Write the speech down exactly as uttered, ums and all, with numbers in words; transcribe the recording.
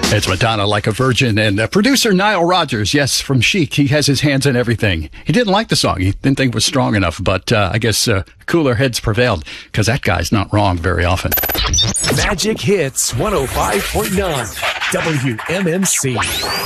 It's Madonna, Like a Virgin, and uh, producer Nile Rodgers, yes, from Chic. He has his hands in everything. He didn't like the song. He didn't think it was strong enough, but uh, I guess uh, cooler heads prevailed, because that guy's not wrong very often. Magic Hits one oh five point nine W M M C.